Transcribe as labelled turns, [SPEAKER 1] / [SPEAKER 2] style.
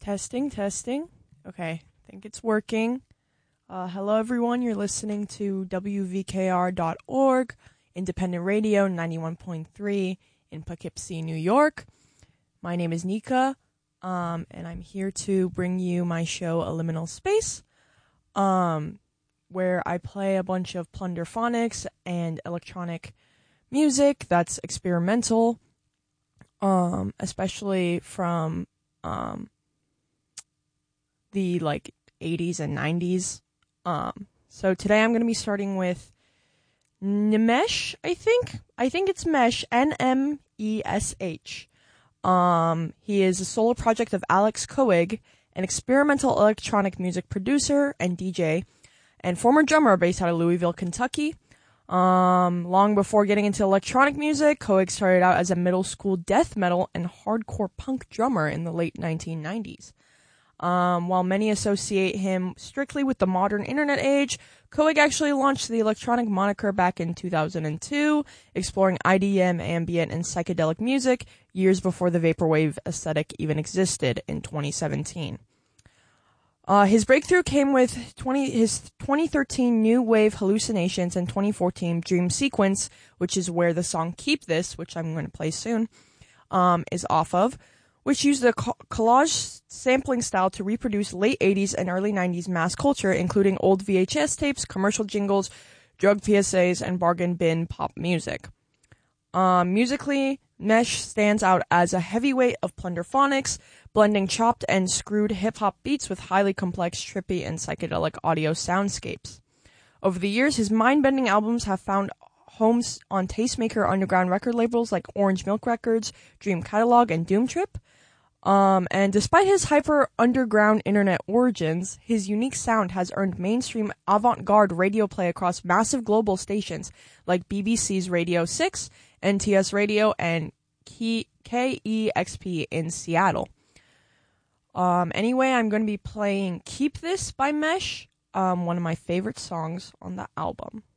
[SPEAKER 1] Testing, testing. Okay, I think it's working. Hello, everyone. You're listening to WVKR.org, Independent Radio 91.3 in Poughkeepsie, New York. My name is Nika, and I'm here to bring you my show, A Liminal Space, where I play a bunch of plunderphonics and electronic music that's experimental, especially from the 80s and 90s. So today I'm going to be starting with Nmesh, I think it's Mesh, N-M-E-S-H. He is a solo project of Alex Coig, an experimental electronic music producer and DJ, and former drummer based out of Louisville, Kentucky. Long before getting into electronic music, Coig started out as a middle school death metal and hardcore punk drummer in the late 1990s. While many associate him strictly with the modern internet age, Coig actually launched the electronic moniker back in 2002, exploring IDM, ambient, and psychedelic music years before the vaporwave aesthetic even existed in 2017. His breakthrough came with his 2013 New Wave Hallucinations and 2014 Dream Sequence, which is where the song Keep This, which I'm going to play soon, is off of, which used the collage sampling style to reproduce late 80s and early 90s mass culture, including old VHS tapes, commercial jingles, drug PSAs, and bargain bin pop music. Musically, Mesh stands out as a heavyweight of plunderphonics, blending chopped and screwed hip-hop beats with highly complex, trippy, and psychedelic audio soundscapes. Over the years, his mind-bending albums have found homes on Tastemaker underground record labels like Orange Milk Records, Dream Catalog, and Doom Trip. And despite his hyper-underground internet origins, his unique sound has earned mainstream avant-garde radio play across massive global stations like BBC's Radio 6, NTS Radio, and KEXP in Seattle. Anyway, I'm going to be playing Keep This by Mesh, one of my favorite songs on the album.